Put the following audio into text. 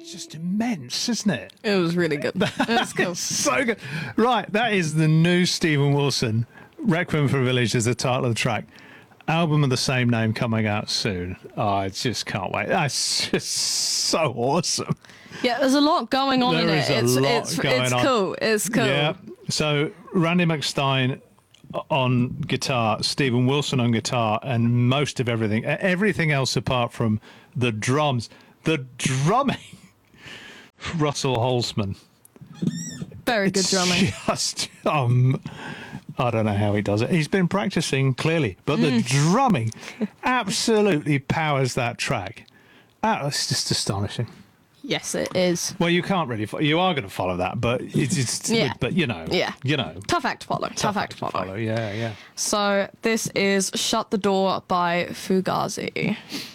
just immense, isn't it? It was really good. It was cool. So good. Right, that is the new Steven Wilson. Requiem for a Village is the title of the track. Album of the same name coming out soon. Oh, I just can't wait. That's just so awesome. Yeah, there's a lot going on in it. It's cool. It's cool. Yeah. So Randy McStein on guitar, Steven Wilson on guitar, and most of everything else apart from the drums. The drumming. Russell Holzman. Very good drumming. Just, I don't know how he does it. He's been practicing, clearly, but the drumming absolutely powers that track. It's just astonishing. Yes, it is. Well, you can't really. You are going to follow that, but it's Yeah. But you know. Tough act to follow. Tough act to follow. Yeah. So this is "Shut the Door" by Fugazi.